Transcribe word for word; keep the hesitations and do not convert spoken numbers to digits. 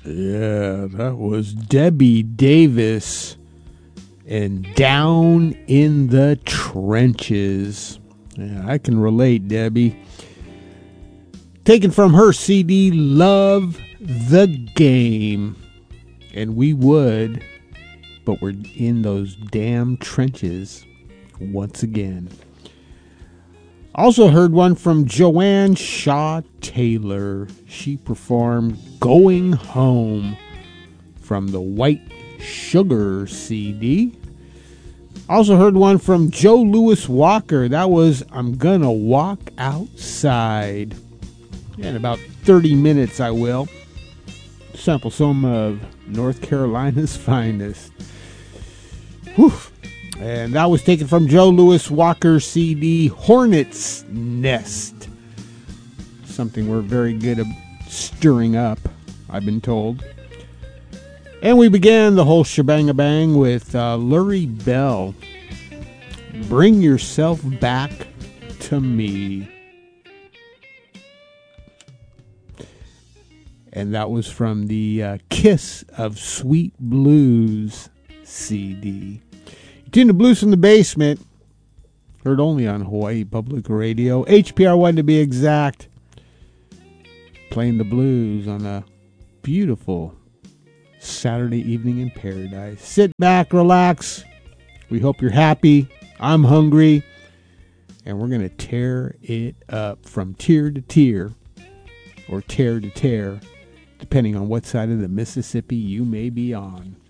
Yeah, that was Debbie Davis and Down in the Trenches. Yeah, I can relate, Debbie. Taken from her C D, Love the Game. And we would, but we're in those damn trenches once again. Also heard one from Joanne Shaw Taylor. She performed Going Home from the White Sugar C D. Also heard one from Joe Louis Walker. That was I'm Gonna Walk Outside. In about thirty minutes I will sample some of North Carolina's finest. Whew. And that was taken from Joe Louis Walker's C D, Hornet's Nest. Something we're very good at stirring up, I've been told. And we began the whole shebang-a-bang with uh, Lurie Bell, Bring Yourself Back to Me. And that was from the uh, Kiss of Sweet Blues C D. Tune to Blues from the Basement. Heard only on Hawaii Public Radio. H P R one to be exact. Playing the blues on a beautiful Saturday evening in paradise. Sit back, relax. We hope you're happy. I'm hungry. And we're going to tear it up from tier to tier. Or tear to tear. Depending on what side of the Mississippi you may be on.